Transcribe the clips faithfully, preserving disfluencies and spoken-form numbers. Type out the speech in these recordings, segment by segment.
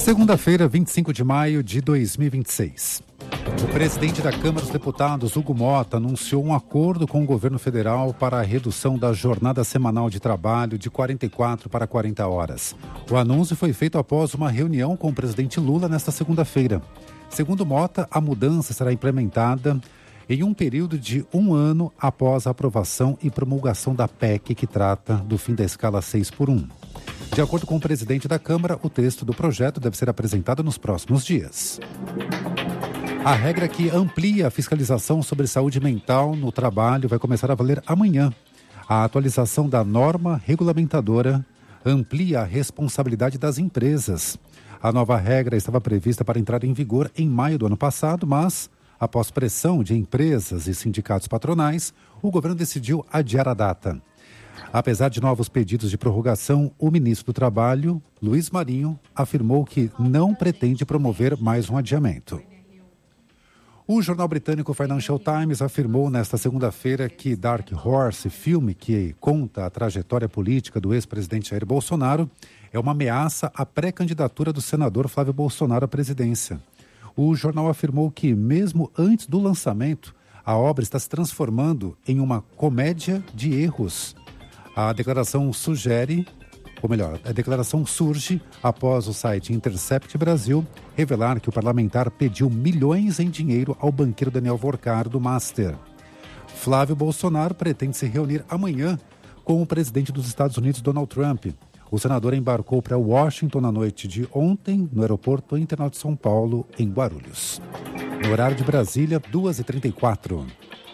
Segunda-feira, vinte e cinco de maio de dois mil e vinte e seis. O presidente da Câmara dos Deputados, Hugo Motta, anunciou um acordo com o governo federal para a redução da jornada semanal de trabalho de quarenta e quatro para quarenta horas. O anúncio foi feito após uma reunião com o presidente Lula nesta segunda-feira. Segundo Motta, a mudança será implementada em um período de um ano após a aprovação e promulgação da P E C, que trata do fim da escala seis por um. De acordo com o presidente da Câmara, o texto do projeto deve ser apresentado nos próximos dias. A regra que amplia a fiscalização sobre saúde mental no trabalho vai começar a valer amanhã. A atualização da norma regulamentadora amplia a responsabilidade das empresas. A nova regra estava prevista para entrar em vigor em maio do ano passado, mas, após pressão de empresas e sindicatos patronais, o governo decidiu adiar a data. Apesar de novos pedidos de prorrogação, o ministro do Trabalho, Luiz Marinho, afirmou que não pretende promover mais um adiamento. O jornal britânico Financial Times afirmou nesta segunda-feira que Dark Horse, filme que conta a trajetória política do ex-presidente Jair Bolsonaro, é uma ameaça à pré-candidatura do senador Flávio Bolsonaro à presidência. O jornal afirmou que, mesmo antes do lançamento, a obra está se transformando em uma comédia de erros. A declaração sugere, ou melhor, a declaração surge após o site Intercept Brasil revelar que o parlamentar pediu milhões em dinheiro ao banqueiro Daniel Vorcaro do Master. Flávio Bolsonaro pretende se reunir amanhã com o presidente dos Estados Unidos, Donald Trump. O senador embarcou para Washington na noite de ontem, no Aeroporto Internacional de São Paulo, em Guarulhos. No horário de Brasília, duas e trinta e quatro.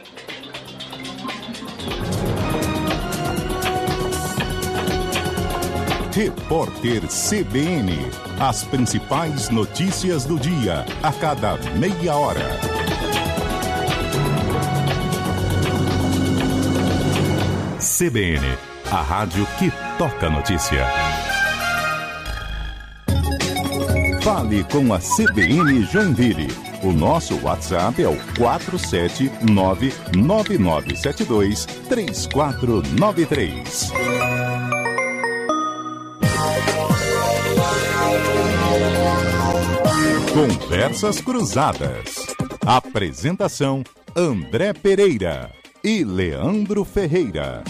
Repórter C B N. As principais notícias do dia, a cada meia hora. C B N, a rádio que toca notícia. Fale com a C B N Joinville. O nosso WhatsApp é o quatro sete nove nove nove sete dois três quatro nove três. Conversas Cruzadas. Apresentação: André Pereira e Leandro Ferreira.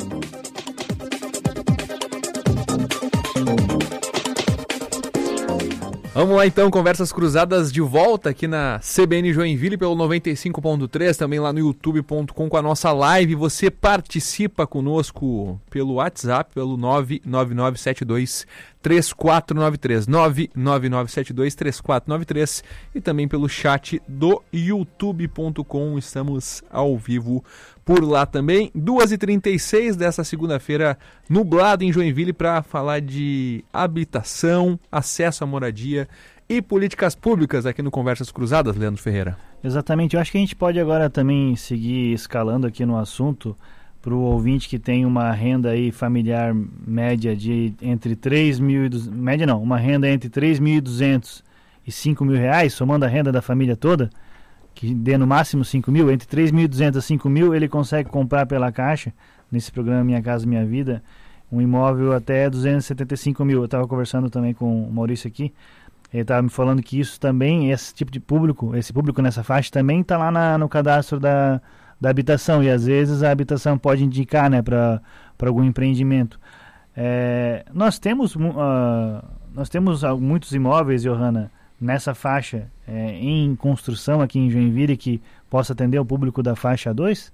Vamos lá então, Conversas Cruzadas de volta aqui na C B N Joinville pelo noventa e cinco ponto três, também lá no youtube ponto com com a nossa live. Você participa conosco pelo WhatsApp, pelo nove nove nove sete dois três quatro nove três, nove nove nove sete dois três quatro nove três, e também pelo chat do youtube ponto com, estamos ao vivo por lá também. duas e trinta e seis dessa segunda-feira, nublado em Joinville, para falar de habitação, acesso à moradia e políticas públicas aqui no Conversas Cruzadas, Leandro Ferreira. Exatamente, eu acho que a gente pode agora também seguir escalando aqui no assunto para o ouvinte que tem uma renda aí familiar média de entre três mil e duzentos, média não, uma renda entre três mil e duzentos e cinco mil reais, somando a renda da família toda, que dê no máximo cinco mil, entre três mil e duzentos a cinco mil, ele consegue comprar pela Caixa, nesse programa Minha Casa Minha Vida, um imóvel até duzentos e setenta e cinco mil. Eu estava conversando também com o Maurício aqui, ele estava me falando que isso também, esse tipo de público, esse público nessa faixa também está lá na, no cadastro da, da habitação, e às vezes a habitação pode indicar, né, para algum empreendimento. É, nós temos, uh, nós temos muitos imóveis, Johanna, nessa faixa, é, em construção aqui em Joinville, que possa atender o público da faixa dois?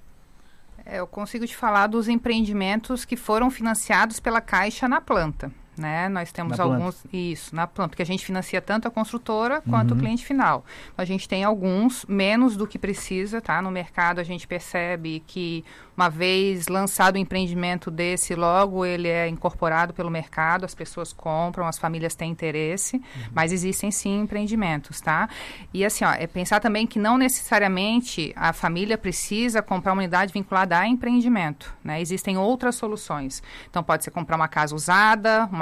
É, eu consigo te falar dos empreendimentos que foram financiados pela Caixa na planta. Né? Nós temos na alguns, planta. isso, na planta, porque a gente financia tanto a construtora quanto Uhum. o cliente final. A gente tem alguns, menos do que precisa, tá? No mercado a gente percebe que uma vez lançado o empreendimento desse, logo ele é incorporado pelo mercado, as pessoas compram, as famílias têm interesse, uhum. mas existem sim empreendimentos, tá? E assim, ó, é pensar também que não necessariamente a família precisa comprar uma unidade vinculada a empreendimento, né? Existem outras soluções. Então pode ser comprar uma casa usada, uma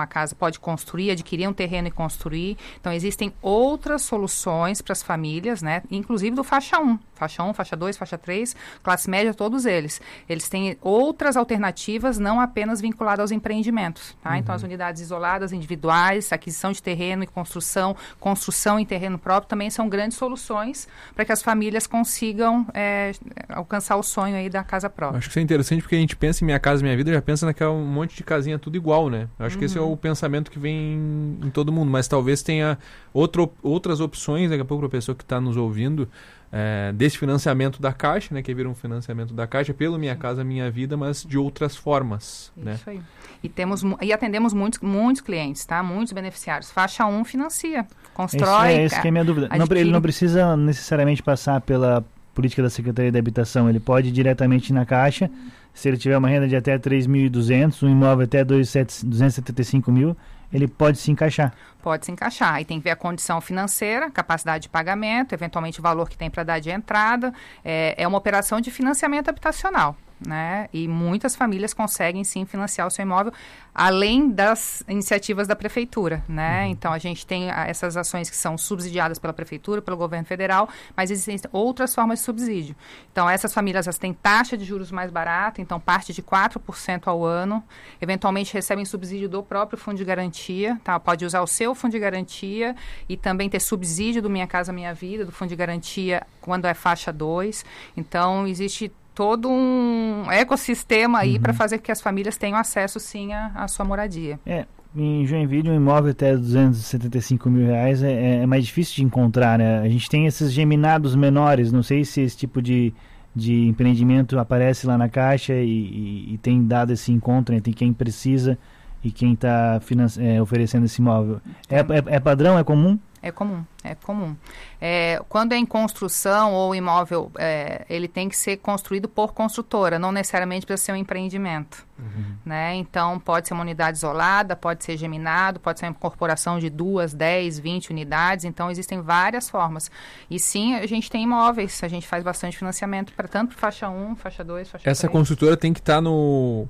uma casa, pode construir, adquirir um terreno e construir. Então, existem outras soluções para as famílias, né? Inclusive do faixa um. Faixa um, faixa dois, faixa três, classe média, todos eles. Eles têm outras alternativas, não apenas vinculadas aos empreendimentos, tá? Uhum. Então, as unidades isoladas, individuais, aquisição de terreno e construção, construção em terreno próprio, também são grandes soluções para que as famílias consigam é, alcançar o sonho aí da casa própria. Acho que isso é interessante porque a gente pensa em Minha Casa Minha Vida, já pensa naquela um monte de casinha tudo igual, né? Acho uhum. que esse é o pensamento que vem em todo mundo, mas talvez tenha outro, outras opções, daqui a pouco, para a pessoa que está nos ouvindo, É, desse financiamento da Caixa, né, que vira um financiamento da Caixa pelo Minha Casa Minha Vida, mas de outras formas. Isso, né? aí. E, temos, e atendemos muitos, muitos clientes, tá? Muitos beneficiários. Faixa um financia, constrói... Esse é, esse que é a minha dúvida. Não, ele não precisa necessariamente passar pela política da Secretaria da Habitação, ele pode ir diretamente na Caixa, se ele tiver uma renda de até três mil e duzentos, um imóvel até duzentos e setenta e cinco mil, ele pode se encaixar. Pode se encaixar. Aí tem que ver a condição financeira, capacidade de pagamento, eventualmente o valor que tem para dar de entrada. É, é uma operação de financiamento habitacional, né? E muitas famílias conseguem sim financiar o seu imóvel, além das iniciativas da prefeitura, né? Uhum. Então a gente tem a, essas ações que são subsidiadas pela prefeitura, pelo governo federal, mas existem outras formas de subsídio. Então essas famílias elas têm taxa de juros mais barata, então parte de quatro por cento ao ano, eventualmente recebem subsídio do próprio fundo de garantia, tá? Pode usar o seu fundo de garantia e também ter subsídio do Minha Casa Minha Vida, do fundo de garantia quando é faixa dois. Então existe todo um ecossistema aí uhum. para fazer com que as famílias tenham acesso, sim, à sua moradia. É, em Joinville, um imóvel até duzentos e setenta e cinco mil reais é, é mais difícil de encontrar, né? A gente tem esses geminados menores, não sei se esse tipo de, de empreendimento aparece lá na Caixa e, e, e tem dado esse encontro entre quem precisa e quem está é, oferecendo esse imóvel. É, é, é padrão? É comum? É comum, é comum. É, quando é em construção ou imóvel, é, ele tem que ser construído por construtora, não necessariamente precisa ser um empreendimento. Uhum. Né? Então, pode ser uma unidade isolada, pode ser geminado, pode ser uma incorporação de duas, dez, vinte unidades. Então, existem várias formas. E sim, a gente tem imóveis, a gente faz bastante financiamento, para tanto faixa um, faixa dois, faixa três. Essa construtora tem que estar tá no...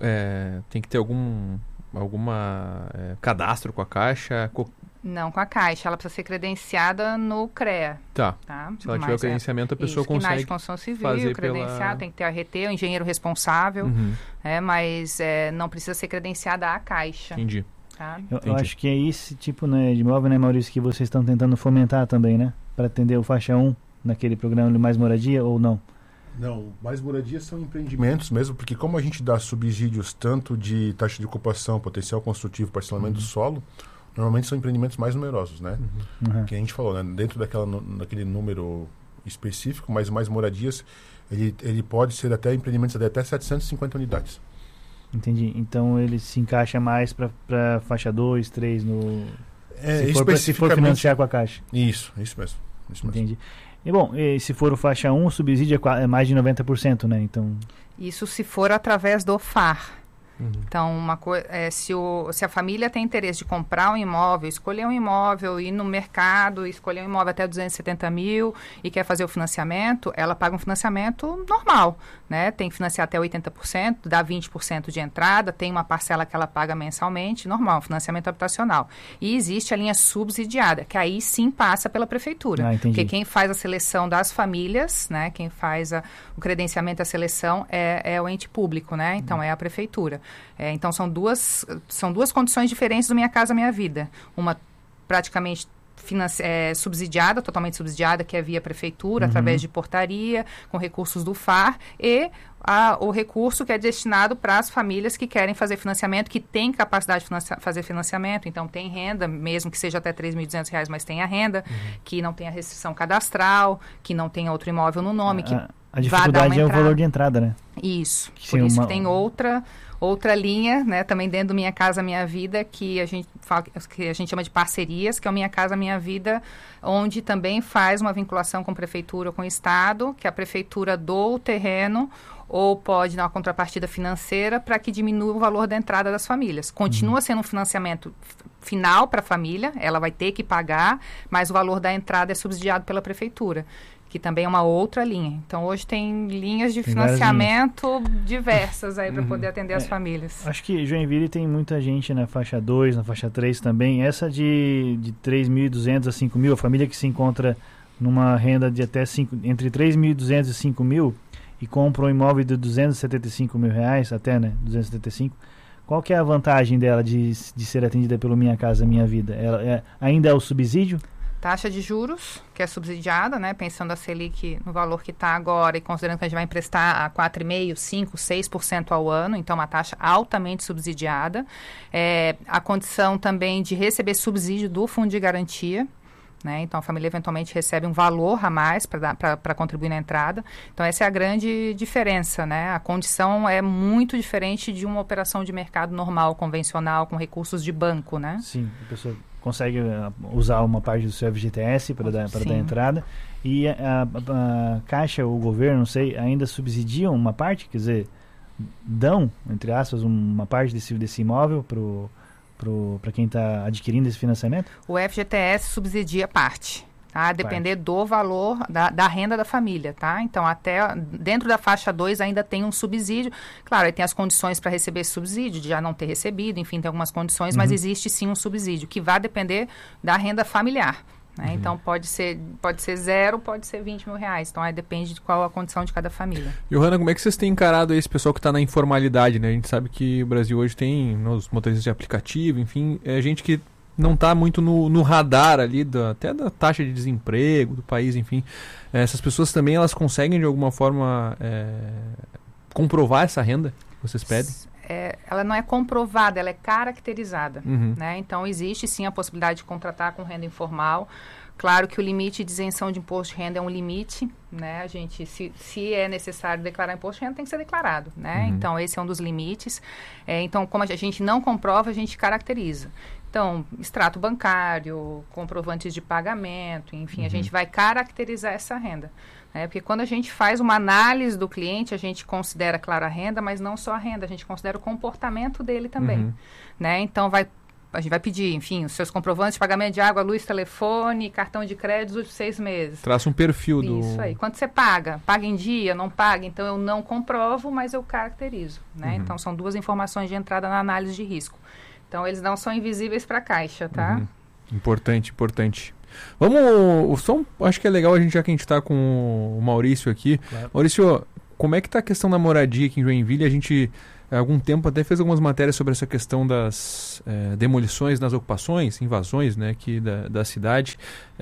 É, tem que ter algum alguma é, cadastro com a Caixa... Co... Não com a Caixa, ela precisa ser credenciada no CREA. Tá. tá? Se ela Mas tiver o credenciamento, é, a pessoa isso, consegue de construção civil, fazer credenciado, pela... tem que ter a R T, o engenheiro responsável, uhum. é, mas é, não precisa ser credenciada à Caixa. Entendi. Tá? Eu, eu acho que é esse tipo, né, de imóvel, né, Maurício, que vocês estão tentando fomentar também, né? Para atender o faixa um naquele programa de Mais Moradia ou não? Não, Mais Moradia são empreendimentos mesmo, porque como a gente dá subsídios tanto de taxa de ocupação, potencial construtivo, parcelamento uhum. do solo, normalmente são empreendimentos mais numerosos, né? Uhum. Que a gente falou, né? Dentro daquela, daquele número específico, mas Mais Moradias, ele, ele pode ser até empreendimentos de até setecentas e cinquenta unidades. Entendi. Então ele se encaixa mais para faixa dois, três no... É, se, for pra, se for financiar com a Caixa. Isso, isso mesmo. Isso mesmo. Entendi. E bom, e se for o faixa um, o subsídio é mais de noventa por cento, né? Então... Isso se for através do F A R. Uhum. Então, uma co- é, se, o, se a família tem interesse de comprar um imóvel, escolher um imóvel, ir no mercado, escolher um imóvel até duzentos e setenta mil e quer fazer o financiamento, ela paga um financiamento normal, né? Tem que financiar até oitenta por cento, dá vinte por cento de entrada, tem uma parcela que ela paga mensalmente, normal, financiamento habitacional. E existe a linha subsidiada, que aí sim passa pela prefeitura. Ah, porque quem faz a seleção das famílias, né? Quem faz a, o credenciamento e a seleção é, é o ente público, né? Então, uhum. é a prefeitura. É, então, são duas, são duas condições diferentes do Minha Casa Minha Vida. Uma praticamente financi- é, subsidiada, totalmente subsidiada, que é via prefeitura, uhum. através de portaria, com recursos do F A R, e a, o recurso que é destinado para as famílias que querem fazer financiamento, que têm capacidade de financia- fazer financiamento, então tem renda, mesmo que seja até três mil e duzentos reais, mas tem a renda, uhum. que não tem a restrição cadastral, que não tem outro imóvel no nome, que a, a dificuldade é o valor de entrada, né? Isso, que por isso uma... que tem outra... Outra linha, né, também dentro do Minha Casa Minha Vida, que a gente fala, que a gente chama de parcerias, que é o Minha Casa Minha Vida, onde também faz uma vinculação com a prefeitura ou com o estado, que a prefeitura doa o terreno ou pode dar uma contrapartida financeira para que diminua o valor da entrada das famílias. Continua uhum. sendo um financiamento final para a família, ela vai ter que pagar, mas o valor da entrada é subsidiado pela prefeitura. que também é uma outra linha. Então, hoje tem linhas de tem financiamento diversas aí para uhum. poder atender é, as famílias. Acho que Joinville tem muita gente na faixa dois, na faixa três também. Essa de, de três mil e duzentos a cinco mil, a família que se encontra numa renda de até cinco, entre três mil e duzentos e cinco mil e compra um imóvel de duzentos e setenta e cinco mil reais, até, né, duzentos e setenta e cinco, qual que é a vantagem dela de, de ser atendida pelo Minha Casa Minha Vida? Ela é, ainda é o subsídio? Taxa de juros, que é subsidiada, né? Pensando a Selic no valor que está agora e considerando que a gente vai emprestar a quatro vírgula cinco por cento, cinco por cento, seis por cento ao ano, então uma taxa altamente subsidiada. É, a condição também de receber subsídio do Fundo de Garantia, né? Então a família eventualmente recebe um valor a mais para contribuir na entrada. Então essa é a grande diferença, né? A condição é muito diferente de uma operação de mercado normal, convencional, com recursos de banco, né? Sim, a pessoa consegue uh, usar uma parte do seu F G T S para dar, para dar entrada. E a, a, a Caixa, o governo, não sei, ainda subsidiam uma parte, quer dizer, dão, entre aspas, uma parte desse, desse imóvel para quem está adquirindo esse financiamento? O F G T S subsidia parte. Tá? A depender parte. do valor da, da renda da família, tá? Então, até dentro da faixa dois ainda tem um subsídio. Claro, aí tem as condições para receber esse subsídio, de já não ter recebido, enfim, tem algumas condições, uhum. mas existe sim um subsídio, que vai depender da renda familiar. Né? Uhum. Então, pode ser, pode ser zero, pode ser vinte mil reais. Então, aí depende de qual a condição de cada família. Johanna, como é que vocês têm encarado esse pessoal que está na informalidade, né? A gente sabe que o Brasil hoje tem nos motoristas de aplicativo, enfim, é gente que não está muito no, no radar ali, da, até da taxa de desemprego do país, enfim. É, essas pessoas também, elas conseguem de alguma forma é, comprovar essa renda que vocês pedem? É, ela não é comprovada, ela é caracterizada. Uhum. Né? Então, existe sim a possibilidade de contratar com renda informal. Claro que o limite de isenção de imposto de renda é um limite, né? A gente, se, se é necessário declarar imposto de renda, tem que ser declarado, né? Uhum. Então, esse é um dos limites. É, então, como a gente não comprova, a gente caracteriza. Então, extrato bancário, comprovantes de pagamento, enfim, uhum. a gente vai caracterizar essa renda. Né? Porque quando a gente faz uma análise do cliente, a gente considera, claro, a renda, mas não só a renda, a gente considera o comportamento dele também. Uhum. Né? Então, vai, a gente vai pedir, enfim, os seus comprovantes de pagamento de água, luz, telefone, cartão de crédito dos seis meses. Traça um perfil do... Isso aí. Quanto você paga? Paga em dia? Não paga? Então, eu não comprovo, mas eu caracterizo. Né? Uhum. Então, são duas informações de entrada na análise de risco. Então, eles não são invisíveis para a Caixa, tá? Uhum. Importante, importante. Vamos, só um, acho que é legal a gente, já que a gente está com o Maurício aqui. Claro. Maurício, como é que está a questão da moradia aqui em Joinville? A gente, há algum tempo, até fez algumas matérias sobre essa questão das é, demolições nas ocupações, invasões, né, aqui da, da cidade,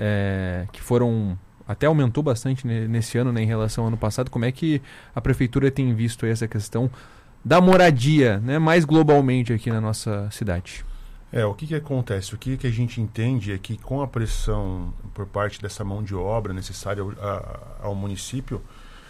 é, que foram... Até aumentou bastante nesse ano, né, em relação ao ano passado. Como é que a Prefeitura tem visto aí essa questão da moradia, né, mais globalmente aqui na nossa cidade? É, o que que acontece? O que que a gente entende é que com a pressão por parte dessa mão de obra necessária ao, a, ao município,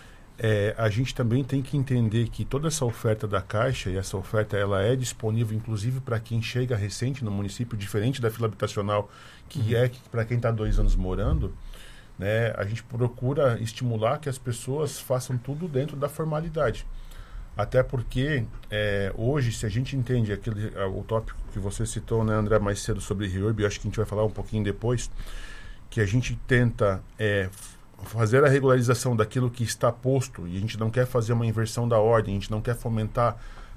é, a gente também tem que entender que toda essa oferta da Caixa, e essa oferta ela é disponível inclusive para quem chega recente no município, diferente da fila habitacional, que uhum. é para quem está dois anos morando, né, a gente procura estimular que as pessoas façam tudo dentro da formalidade. Até porque, é, hoje, se a gente entende aquele, o tópico que você citou, né, André, mais cedo sobre REURB, eu acho que a gente vai falar um pouquinho depois, que a gente tenta é, fazer a regularização daquilo que está posto, e a gente não quer fazer uma inversão da ordem, a gente não quer fomentar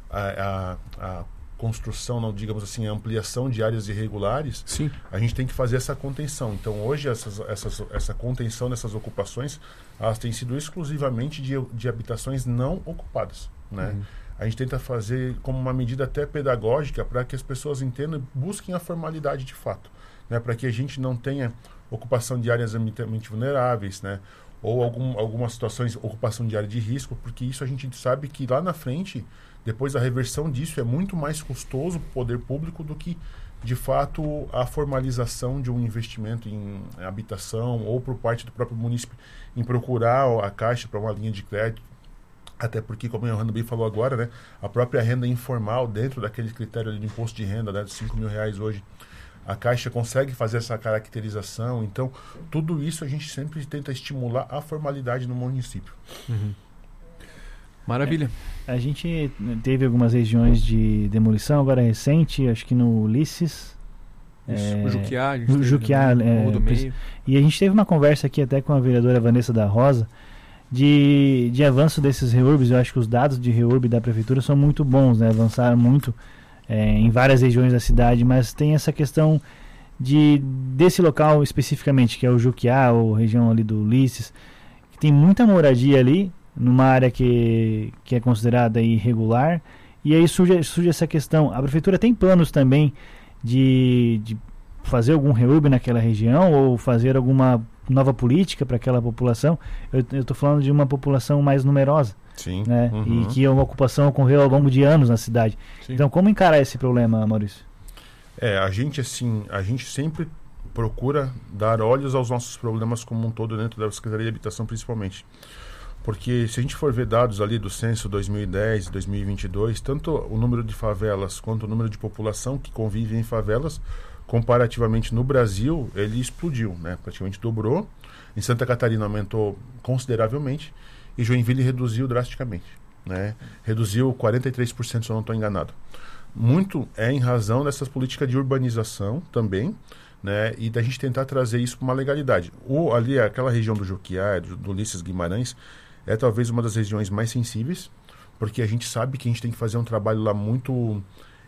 a, a, a construção, não, digamos assim, a ampliação de áreas irregulares. Sim. A gente tem que fazer essa contenção. Então, hoje, essas, essas, essa contenção dessas ocupações, elas têm sido exclusivamente de, de habitações não ocupadas. Né? Uhum. A gente tenta fazer como uma medida até pedagógica para que as pessoas entendam e busquem a formalidade de fato, né? Para que a gente não tenha ocupação de áreas ambientalmente vulneráveis, né? Ou algum, algumas situações, ocupação de área de risco, porque isso a gente sabe que lá na frente, depois da reversão disso, é muito mais custoso para o poder público do que, de fato, a formalização de um investimento em habitação ou por parte do próprio município em procurar a Caixa para uma linha de crédito. Até porque, como o Johanna bem falou agora, né, a própria renda informal, dentro daquele critério de imposto de renda, né, de cinco mil reais hoje, a Caixa consegue fazer essa caracterização. Então, tudo isso a gente sempre tenta estimular a formalidade no município. Uhum. Maravilha. É, a gente teve algumas regiões de demolição, agora recente, acho que no Ulisses, É, o Juquiá, a gente o Juquiá, é, do meio. E a gente teve uma conversa aqui até com a vereadora Vanessa da Rosa de, de avanço desses REURBs. Eu acho que os dados de REURB da prefeitura são muito bons, né? Avançaram muito é, em várias regiões da cidade, mas tem essa questão de, desse local especificamente, que é o Juquiá, ou região ali do Ulisses, que tem muita moradia ali, numa área que, que é considerada irregular, e aí surge, surge essa questão. A prefeitura tem planos também de, de fazer algum REURB naquela região, ou fazer alguma nova política para aquela população? Eu estou falando de uma população mais numerosa. Sim. Né? Uhum. E que uma ocupação ocorreu ao longo de anos na cidade. Sim. Então, como encarar esse problema, Maurício? É, a gente assim, a gente sempre procura dar olhos aos nossos problemas como um todo dentro da Secretaria de Habitação, principalmente. Porque se a gente for ver dados ali do censo dois mil e dez e dois mil e vinte e dois, tanto o número de favelas quanto o número de população que convive em favelas, comparativamente no Brasil, ele explodiu, né? Praticamente dobrou. Em Santa Catarina aumentou consideravelmente e Joinville reduziu drasticamente, né? Reduziu quarenta e três por cento, se eu não estou enganado. Muito é em razão dessas políticas de urbanização também, né? E da gente tentar trazer isso para uma legalidade. O, ali, aquela região do Juquiá, do, do Ulisses Guimarães, é talvez uma das regiões mais sensíveis, porque a gente sabe que a gente tem que fazer um trabalho lá muito,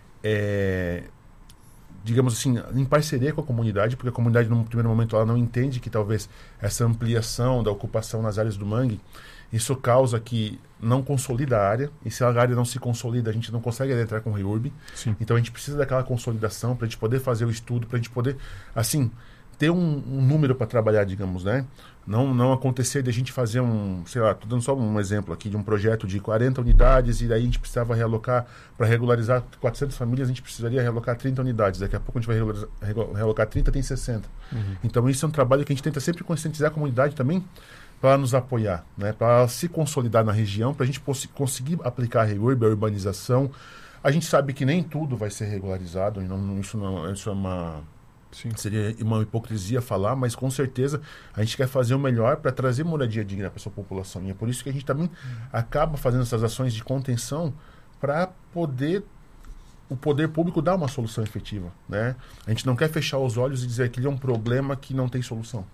é, digamos assim, em parceria com a comunidade, porque a comunidade, no primeiro momento, ela não entende que talvez essa ampliação da ocupação nas áreas do mangue, isso causa que não consolida a área, e se a área não se consolida, a gente não consegue entrar com o REURB. Sim. Então a gente precisa daquela consolidação para a gente poder fazer o estudo, para a gente poder, assim, ter um, um número para trabalhar, digamos, né? Não, não acontecer de a gente fazer um, sei lá, estou dando só um exemplo aqui de um projeto de quarenta unidades e daí a gente precisava realocar, para regularizar quatrocentas famílias, a gente precisaria realocar trinta unidades. Daqui a pouco a gente vai regularizar, realocar trinta, tem sessenta. Uhum. Então isso é um trabalho que a gente tenta sempre conscientizar a comunidade também, para nos apoiar, né? Para se consolidar na região, para a gente conseguir aplicar a REURB, a urbanização. A gente sabe que nem tudo vai ser regularizado, e não, isso, não, isso é uma... Sim. Seria uma hipocrisia falar, mas com certeza a gente quer fazer o melhor para trazer moradia digna para essa população. E é por isso que a gente também acaba fazendo essas ações de contenção para poder o poder público dar uma solução efetiva, né? A gente não quer fechar os olhos e dizer que ele é um problema que não tem solução.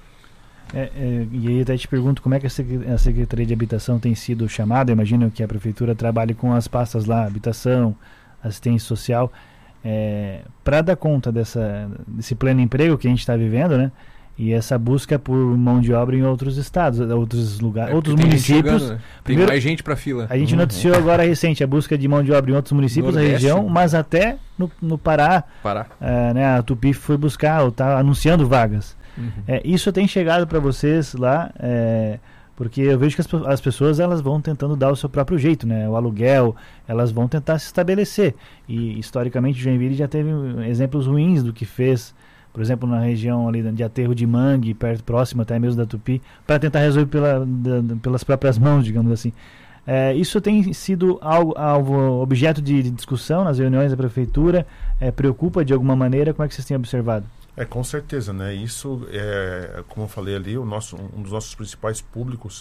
É, é, e aí até te pergunto como é que a Secretaria de Habitação tem sido chamada. Eu imagino que a Prefeitura trabalhe com as pastas lá, habitação, assistência social, é, para dar conta dessa, desse pleno emprego que a gente está vivendo, né? E essa busca por mão de obra em outros estados, outros lugares, é, outros municípios. Chegando, né? Tem Primeiro, mais gente para fila. A gente uhum. noticiou agora recente a busca de mão de obra em outros municípios da região, mas até no, no Pará, Pará. É, né, a Tupi foi buscar, ou está anunciando vagas. Uhum. É, isso tem chegado para vocês lá, é, porque eu vejo que as, as pessoas elas vão tentando dar o seu próprio jeito, né? O aluguel, elas vão tentar se estabelecer. E historicamente Joinville já teve exemplos ruins do que fez, por exemplo, na região ali de Aterro de Mangue, perto, próximo até mesmo da Tupi, para tentar resolver pela, da, pelas próprias mãos, digamos assim. É, isso tem sido algo, algo objeto de, de discussão nas reuniões da prefeitura? É, preocupa de alguma maneira? Como é que vocês têm observado? É, com certeza, né? Isso, é, como eu falei ali, o nosso, um dos nossos principais públicos,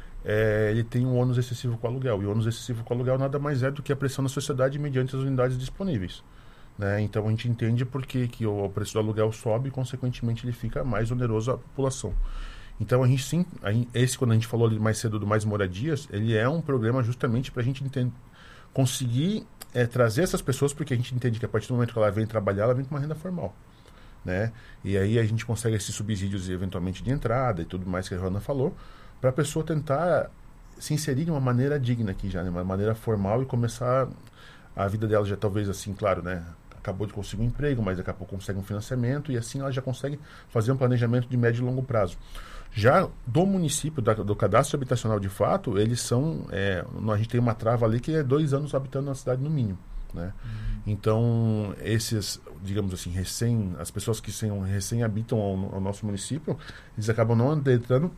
é, ele tem um ônus excessivo com o aluguel. E o ônus excessivo com o aluguel nada mais é do que a pressão na sociedade mediante as unidades disponíveis, né? Então a gente entende porque que o preço do aluguel sobe e, consequentemente, ele fica mais oneroso à população. Então a gente sim, a gente, esse quando a gente falou ali mais cedo do Mais Moradias, ele é um programa justamente para a gente entender, conseguir é, trazer essas pessoas, porque a gente entende que a partir do momento que ela vem trabalhar, ela vem com uma renda formal, né? E aí a gente consegue esses subsídios eventualmente de entrada e tudo mais que a Joana falou, para a pessoa tentar se inserir de uma maneira digna aqui já, de uma maneira formal, e começar a vida dela já talvez assim, claro, né? Acabou de conseguir um emprego, mas daqui a pouco consegue um financiamento, e assim ela já consegue fazer um planejamento de médio e longo prazo. Já do município, da, do cadastro habitacional de fato, eles são, é, a gente tem uma trava ali que é dois anos habitando na cidade no mínimo, né? Uhum. Então, esses, digamos assim, recém, as pessoas que são, recém habitam ao, ao nosso município, eles acabam não entrando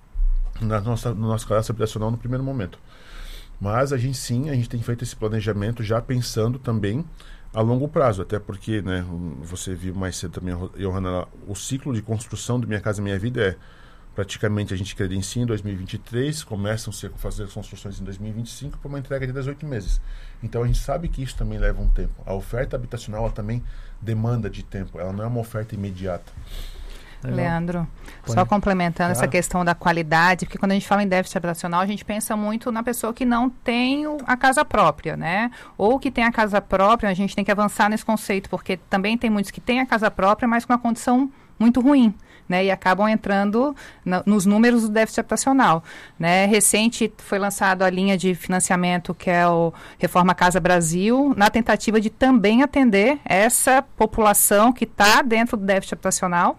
na nossa, no nosso cadastro habitacional no primeiro momento. Mas a gente sim, a gente tem feito esse planejamento já pensando também a longo prazo, até porque, né, você viu mais cedo também, Johanna, o ciclo de construção do Minha Casa Minha Vida é praticamente a gente credencia em dois mil e vinte e três, começam-se a fazer as construções em dois mil e vinte e cinco para uma entrega de dezoito meses. Então a gente sabe que isso também leva um tempo. A oferta habitacional ela também demanda de tempo, ela não é uma oferta imediata. Leandro, Pode. só complementando Claro. essa questão da qualidade, porque quando a gente fala em déficit habitacional, a gente pensa muito na pessoa que não tem o- a casa própria, né? Ou que tem a casa própria, a gente tem que avançar nesse conceito, porque também tem muitos que têm a casa própria, mas com uma condição muito ruim, né? E acabam entrando na- nos números do déficit habitacional, né? Recente foi lançado a linha de financiamento que é o Reforma Casa Brasil, na tentativa de também atender essa população que está dentro do déficit habitacional,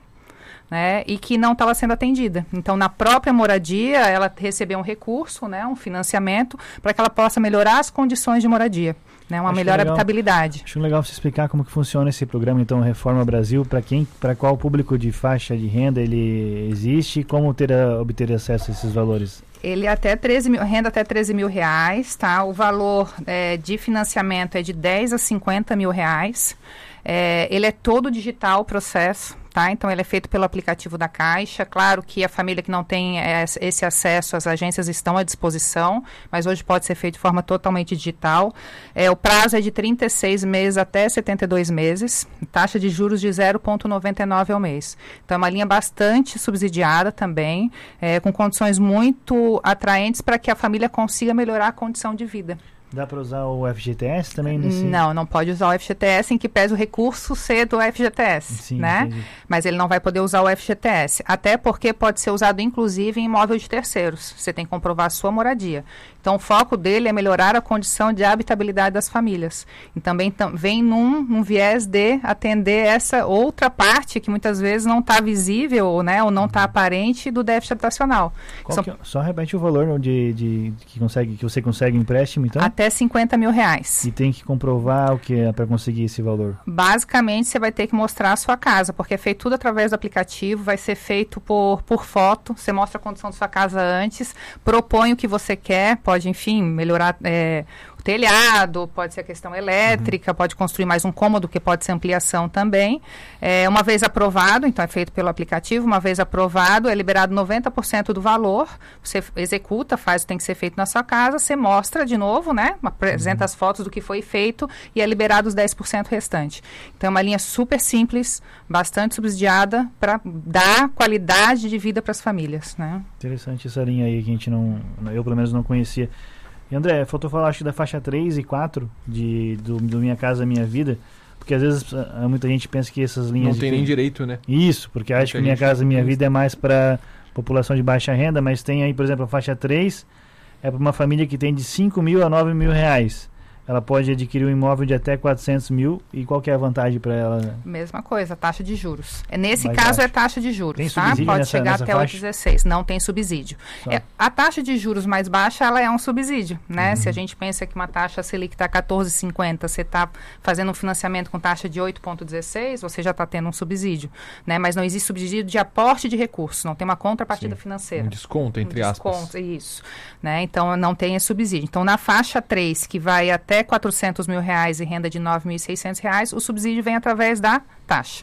né, e que não estava sendo atendida. Então, na própria moradia, ela recebeu um recurso, né, um financiamento, para que ela possa melhorar as condições de moradia, né, uma Acho melhor legal. habitabilidade. Acho legal você explicar como que funciona esse programa, então, Reforma Brasil, para quem, para qual público de faixa de renda ele existe e como ter a, obter acesso a esses valores. Ele é até treze mil, renda até treze mil reais, tá? O valor é, de financiamento é de dez a cinquenta mil reais. É, ele é todo digital o processo, tá? Então ele é feito pelo aplicativo da Caixa. Claro que a família que não tem é, esse acesso, as agências estão à disposição, mas hoje pode ser feito de forma totalmente digital. É, o prazo é de trinta e seis meses até setenta e dois meses, taxa de juros de zero vírgula noventa e nove ao mês. Então é uma linha bastante subsidiada também, é, com condições muito atraentes para que a família consiga melhorar a condição de vida. Dá para usar o F G T S também? Nesse... Não, não pode usar o F G T S, em que pese o recurso ser do F G T S, Sim, né? entendi. Mas ele não vai poder usar o F G T S, até porque pode ser usado inclusive em imóvel de terceiros. Você tem que comprovar a sua moradia. Então o foco dele é melhorar a condição de habitabilidade das famílias. E também tam, vem num, num viés de atender essa outra parte que muitas vezes não está visível, né, ou não está aparente do déficit habitacional. Qual São que é- só repete o valor de, de, que, consegue, que você consegue empréstimo, então? até cinquenta mil reais. E tem que comprovar o que é para conseguir esse valor. Basicamente, você vai ter que mostrar a sua casa, porque é feito tudo através do aplicativo, vai ser feito por, por foto, você mostra a condição da sua casa antes, propõe o que você quer, pode, enfim, melhorar é, o telhado, pode ser a questão elétrica, uhum. pode construir mais um cômodo, que pode ser ampliação também. É, uma vez aprovado, então é feito pelo aplicativo, uma vez aprovado, é liberado noventa por cento do valor, você executa, faz o que tem que ser feito na sua casa, você mostra de novo, né, apresenta uhum. as fotos do que foi feito e é liberado os dez por cento restante. Então é uma linha super simples, bastante subsidiada para dar qualidade de vida para as famílias, né? Interessante essa linha aí que a gente não, eu pelo menos não conhecia. E André, faltou falar acho que da faixa três e quatro de, do, do Minha Casa Minha Vida, porque às vezes muita gente pensa que essas linhas... Não tem nem direito, né? Isso, porque acho que Minha Casa Minha Vida é mais para população de baixa renda, mas tem aí, por exemplo, a faixa três é para uma família que tem de cinco mil a nove mil reais. Ela pode adquirir um imóvel de até quatrocentos mil. E qual que é a vantagem para ela? Mesma coisa, taxa de juros. Nesse Mais caso baixo. é taxa de juros, tem tá? subsídio Pode nessa, chegar nessa até faixa? oito vírgula dezesseis. Não tem subsídio. É, a taxa de juros mais baixa, ela é um subsídio, né? Uhum. Se a gente pensa que uma taxa Selic está quatorze vírgula cinquenta, você está fazendo um financiamento com taxa de oito vírgula dezesseis, você já está tendo um subsídio, né? Mas não existe subsídio de aporte de recursos, não tem uma contrapartida Sim. financeira. Um desconto, entre um aspas. Desconto, isso. Né? Então, não tem esse subsídio. Então, na faixa três, que vai até quatrocentos mil reais e renda de nove mil e seiscentos reais, o subsídio vem através da taxa.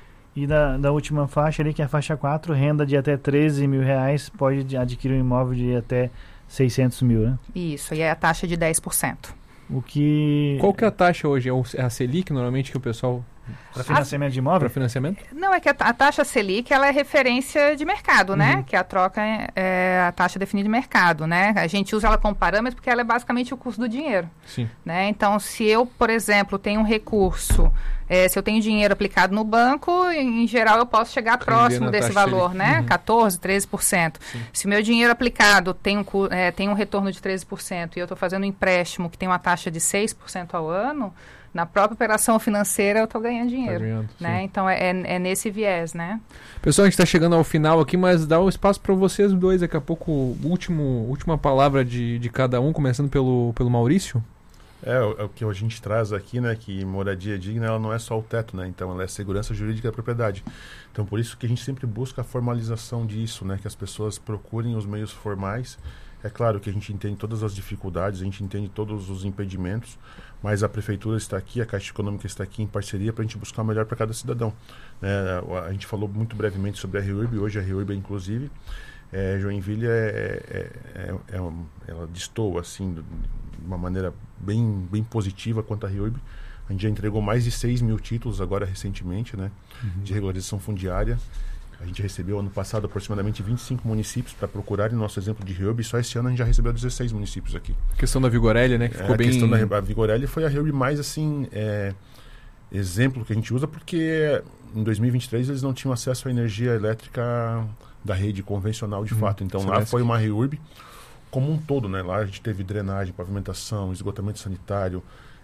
E da, da última faixa ali, que é a faixa quatro, renda de até treze mil reais, pode adquirir um imóvel de até seiscentos mil, né? Isso, e é a taxa de dez por cento. O que... Qual que é a taxa hoje? É a Selic, normalmente, que o pessoal... Para financiamento de imóvel? Para financiamento? Não, é que a, a taxa Selic, ela é referência de mercado, uhum. né? Que a troca é, é a taxa definida de mercado, né? A gente usa ela como parâmetro porque ela é basicamente o custo do dinheiro. Sim. Né? Então, se eu, por exemplo, tenho um recurso, é, se eu tenho dinheiro aplicado no banco, em, em geral eu posso chegar próximo desse valor, Selic. né? Uhum. quatorze por cento, treze por cento. Sim. Se o meu dinheiro aplicado tem um, é, tem um retorno de treze por cento e eu estou fazendo um empréstimo que tem uma taxa de seis por cento ao ano, na própria operação financeira eu estou ganhando dinheiro. Tá ganhando, né? Então é, é, é nesse viés, né? Pessoal, a gente está chegando ao final aqui, mas dá o um espaço para vocês dois. Daqui a pouco, último, última palavra de, de cada um, começando pelo, pelo Maurício. É, o, o que a gente traz aqui, né, que moradia digna, ela não é só o teto, né? Então ela é a segurança jurídica da propriedade. Então por isso que a gente sempre busca a formalização disso, né? Que as pessoas procurem os meios formais É claro que a gente entende todas as dificuldades, a gente entende todos os impedimentos, mas a Prefeitura está aqui, a Caixa Econômica está aqui em parceria para a gente buscar o melhor para cada cidadão. É, a gente falou muito brevemente sobre a REURB, hoje a REURB, inclusive, é, Joinville, é, é, é, é um, ela destoa assim, de uma maneira bem, bem positiva quanto à REURB. A gente já entregou mais de seis mil títulos agora recentemente, né, uhum. de regularização fundiária. A gente recebeu ano passado aproximadamente vinte e cinco municípios para procurarem nosso exemplo de REURB, e só esse ano a gente já recebeu dezesseis municípios aqui. A questão da Vigorelli, né? Que ficou é, bem... A questão da a Vigorelli foi a REURB mais, assim, é, exemplo que a gente usa, porque em dois mil e vinte e três eles não tinham acesso à energia elétrica da rede convencional de hum, fato. Então lá foi uma REURB como um todo, né? Lá a gente teve drenagem, pavimentação, esgotamento sanitário,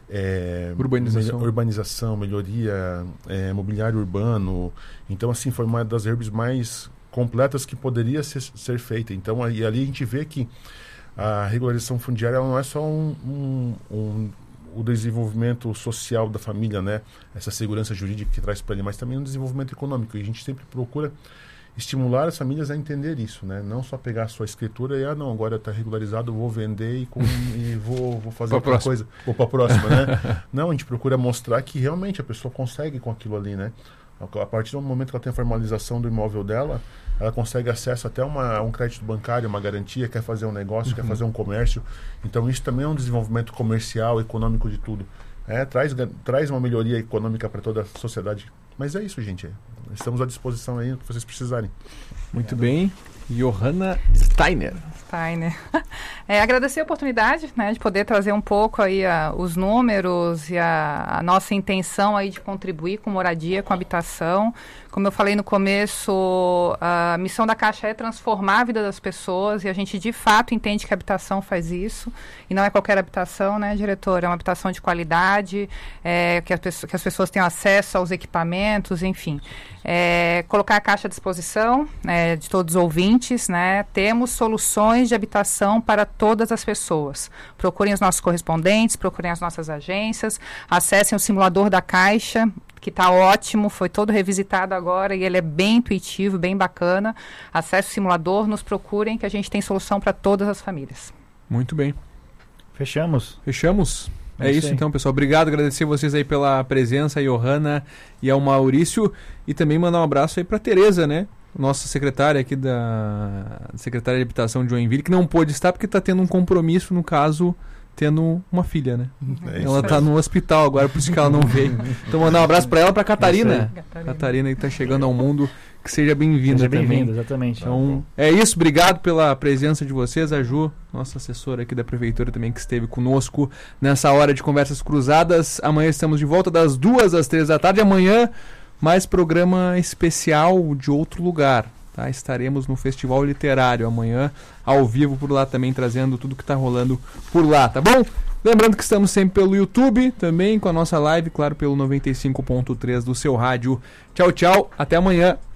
É, urbanização. Me, urbanização, melhoria, é, mobiliário urbano. Então, assim, foi uma das REURBs mais completas que poderia ser, ser feita. Então, aí, ali a gente vê que a regularização fundiária ela não é só um, um, um, o desenvolvimento social da família, né? Essa segurança jurídica que traz para ele, mas também um desenvolvimento econômico. E a gente sempre procura estimular as famílias a entender isso, né? Não só pegar a sua escritura e, ah, não, agora está regularizado, vou vender e, com, e vou, vou fazer outra coisa. Vou para a próxima, né? Não, a gente procura mostrar que realmente a pessoa consegue com aquilo ali, né? A partir do momento que ela tem a formalização do imóvel dela, ela consegue acesso até uma, um crédito bancário, uma garantia, quer fazer um negócio, uhum. quer fazer um comércio. Então, isso também é um desenvolvimento comercial, econômico de tudo. É, traz, traz uma melhoria econômica para toda a sociedade. Mas é isso, gente. Estamos à disposição aí, o que vocês precisarem. Muito bem. Johanna Steiner. Steiner. É, agradecer a oportunidade, né, de poder trazer um pouco aí a, os números e a, a nossa intenção aí de contribuir com moradia, com habitação. Como eu falei no começo, a missão da Caixa é transformar a vida das pessoas e a gente de fato entende que a habitação faz isso. E não é qualquer habitação, né, diretor? É uma habitação de qualidade, é, que, as pessoas, que as pessoas tenham acesso aos equipamentos, enfim. É, colocar a Caixa à disposição, né, de todos os ouvintes, né? Temos soluções de habitação para todas as pessoas. Procurem os nossos correspondentes, procurem as nossas agências, acessem o simulador da Caixa, que está ótimo, foi todo revisitado agora e ele é bem intuitivo, bem bacana. Acesse o simulador, nos procurem que a gente tem solução para todas as famílias. Muito bem. Fechamos. Fechamos. É isso então, pessoal. Obrigado, agradecer vocês aí pela presença, a Johanna e ao Maurício, e também mandar um abraço aí para a Tereza, né? Nossa secretária aqui da Secretaria de Habitação de Joinville, que não pôde estar porque está tendo um compromisso, no caso, tendo uma filha, né? É ela está no hospital agora, por isso que ela não veio. Então, mandar um abraço para ela, para a Catarina. Catarina. Catarina que está chegando ao mundo. Que seja bem-vinda seja também. Bem-vinda, exatamente. Então, é isso. Obrigado pela presença de vocês. A Ju, nossa assessora aqui da Prefeitura também, que esteve conosco nessa hora de Conversas Cruzadas. Amanhã estamos de volta das duas às três da tarde. Amanhã, mais programa especial de outro lugar. Tá? Estaremos no Festival Literário amanhã, ao vivo por lá também, trazendo tudo que está rolando por lá, tá bom? Lembrando que estamos sempre pelo YouTube, também com a nossa live, claro, pelo noventa e cinco ponto três do seu rádio. Tchau, tchau. Até amanhã.